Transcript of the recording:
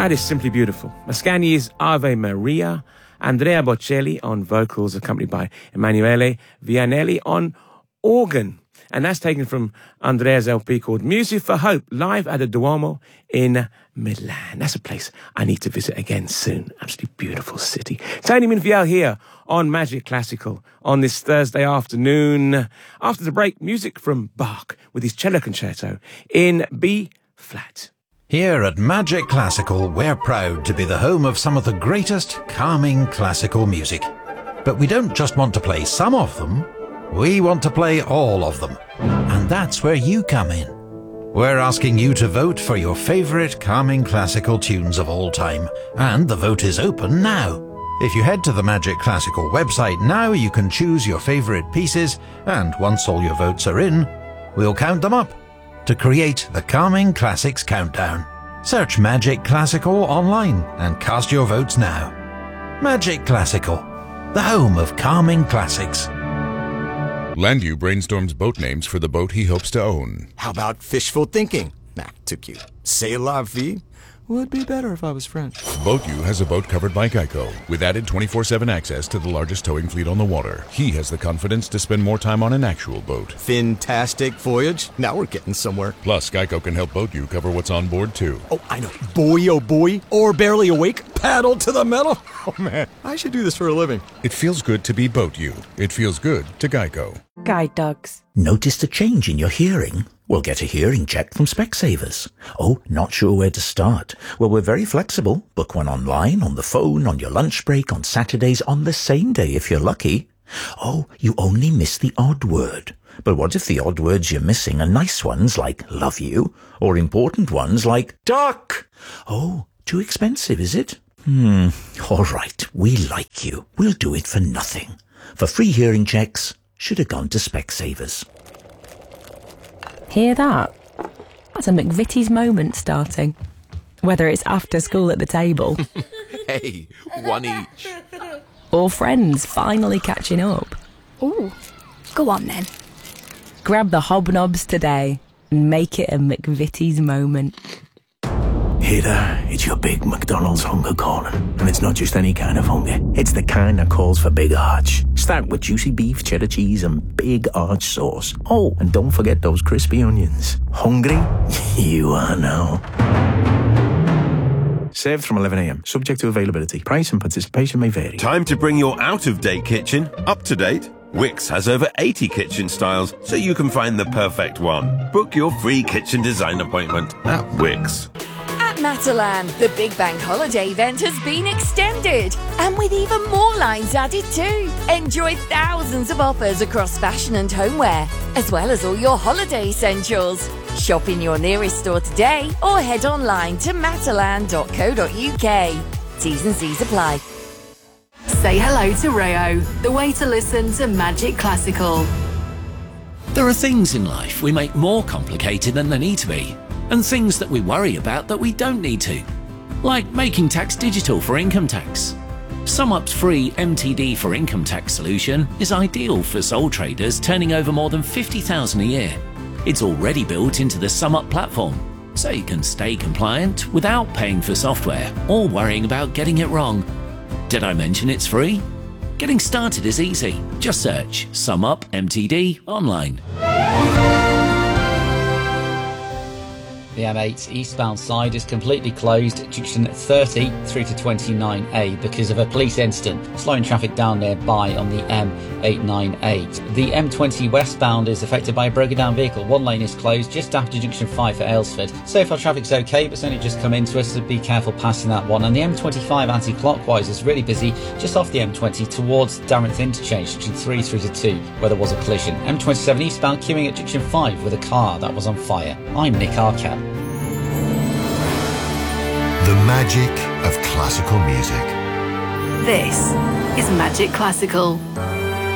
That is simply beautiful. Mascagni's Ave Maria, Andrea Bocelli on vocals, accompanied by Emanuele Vianelli on organ. And that's taken from Andrea's LP called Music for Hope, live at the Duomo in Milan. That's a place I need to visit again soon. Absolutely beautiful city. Tony Minfiel here on Magic Classical on this Thursday afternoon. After the break, music from Bach with his cello concerto in B flat. Here at Magic Classical, we're proud to be the home of some of the greatest calming classical music. But we don't just want to play some of them, we want to play all of them. And that's where you come in. We're asking you to vote for your favourite calming classical tunes of all time, and the vote is open now. If you head to the Magic Classical website now, you can choose your favourite pieces, and once all your votes are in, we'll count them up to create the Calming Classics Countdown. Search Magic Classical online and cast your votes now. Magic Classical, the home of calming classics. Landu brainstorms boat names for the boat he hopes to own. How about fishful thinking? Nah, too cute. C'est la vie? Would be better if I was French. BoatU has a boat covered by Geico, with added 24/7 access to the largest towing fleet on the water. He has the confidence to spend more time on an actual boat. Fantastic voyage. Now we're getting somewhere. Plus, Geico can help BoatU cover what's on board, too. Oh, I know. Boy, oh boy. Or barely awake. Paddle to the metal. Oh, man. I should do this for a living. It feels good to be BoatU. It feels good to Geico. Guide dogs. Noticed a change in your hearing? Well, get a hearing check from Specsavers. Oh, not sure where to start? Well, we're very flexible. Book one online, on the phone, on your lunch break, on Saturdays, on the same day if you're lucky. Oh, you only miss the odd word. But what if the odd words you're missing are nice ones like love you, or important ones like duck? Oh, too expensive, is it? All right, we like you. We'll do it for nothing. For free hearing checks, should have gone to Specsavers. Hear that? That's a McVitie's moment starting. Whether it's after school at the table. Hey, one each. Or friends finally catching up. Ooh, go on then. Grab the hobnobs today and make it a McVitie's moment. Hey there, it's your big McDonald's hunger calling. And it's not just any kind of hunger. It's the kind that calls for big arch. Start with juicy beef, cheddar cheese and big arch sauce. Oh, and don't forget those crispy onions. Hungry? You are now. Served from 11 a.m. Subject to availability. Price and participation may vary. Time to bring your out-of-date kitchen up to date. Wix has over 80 kitchen styles, so you can find the perfect one. Book your free kitchen design appointment at Wix. At Matalan, the Big Bank Holiday event has been extended, and with even more lines added too. Enjoy thousands of offers across fashion and homeware, as well as all your holiday essentials. Shop in your nearest store today or head online to matalan.co.uk. T's and C's apply. Say hello to Rayo, the way to listen to Magic Classical. There are things in life we make more complicated than they need to be, and things that we worry about that we don't need to, like making tax digital for income tax. SumUp's free MTD for income tax solution is ideal for sole traders turning over more than $50,000 a year. It's already built into the SumUp platform, so you can stay compliant without paying for software or worrying about getting it wrong. Did I mention it's free? Getting started is easy. Just search SumUp MTD online. The M8 eastbound side is completely closed at junction 30 through to 29A because of a police incident, slowing traffic down nearby on the M898. The M20 westbound is affected by a broken down vehicle. One lane is closed just after junction 5 for Aylesford. So far traffic's okay, but it's only just come into us, so be careful passing that one. And the M25 anti-clockwise is really busy just off the M20 towards Darrenth Interchange, junction 3 through to 2, where there was a collision. M27 eastbound queuing at junction 5 with a car that was on fire. I'm Nick Arcat. The magic of classical music. This is Magic Classical.